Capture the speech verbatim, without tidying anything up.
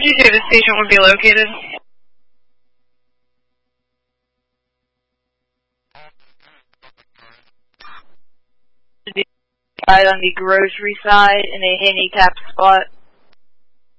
did you say the station would be located? Right on the grocery side in a handicapped spot.